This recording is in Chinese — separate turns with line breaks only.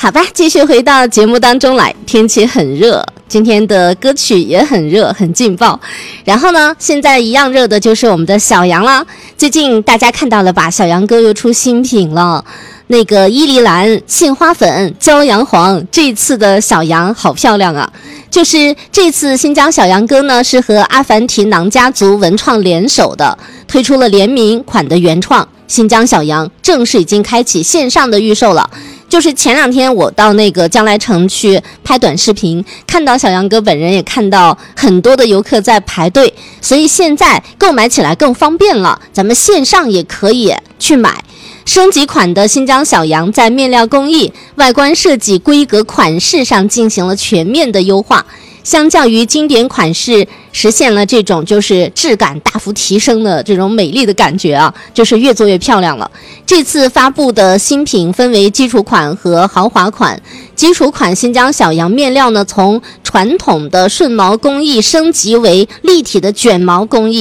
好吧，继续回到节目当中来。天气很热，今天的歌曲也很热，很劲爆。然后呢，现在一样热的就是我们的小羊了。最近大家看到了吧，小羊哥又出新品了，那个伊犁蓝、杏花粉、骄阳黄，这次的小羊好漂亮啊。就是这次新疆小羊哥呢，是和阿凡提囊家族文创联手的，推出了联名款的原创新疆小羊，正式已经开启线上的预售了。就是前两天我到那个将来城去拍短视频，看到小杨哥本人，也看到很多的游客在排队，所以现在购买起来更方便了，咱们线上也可以去买。升级款的新疆小羊在面料工艺、外观设计、规格、款式上进行了全面的优化，相较于经典款式，实现了这种就是质感大幅提升的这种美丽的感觉啊，就是越做越漂亮了。这次发布的新品分为基础款和豪华款。基础款新疆小羊面料呢，从传统的顺毛工艺升级为立体的卷毛工艺。